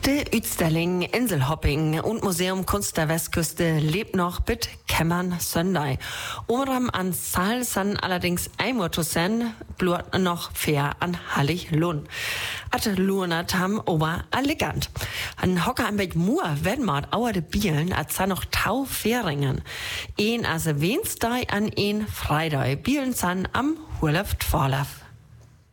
Die Uitstelling Inselhopping und Museum Kunst der Westküste lebt noch bis Kämmern Sonntag. Umram an Saal san allerdings einmal zu sein, blut noch fair an Hallig-Lund. At Lunat ham ober elegant. An Hocker am Weg Mur werden mat auer de Bielen als san noch Tau Färingen. Een as Wednesday an een Freitag. Bielen san am Hurleft Vorlauf.